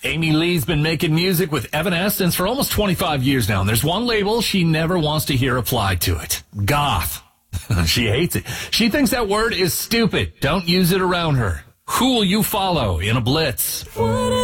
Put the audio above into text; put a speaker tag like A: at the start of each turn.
A: Amy Lee's been making music with Evanescence for almost 25 years now, and there's one label she never wants to hear applied to it. Goth. She hates it. She thinks that word is stupid. Don't use it around her. Who will you follow in a blitz?